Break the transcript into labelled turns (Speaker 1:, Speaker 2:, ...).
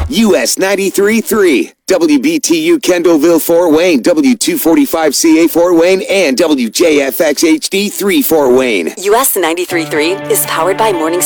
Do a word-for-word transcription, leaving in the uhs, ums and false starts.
Speaker 1: U S ninety-three point three, W B T U Kendallville Fort Wayne, W two forty-five C A Fort Wayne, and W J F X H D three Fort Wayne.
Speaker 2: U S ninety-three point three is powered by Morningstar.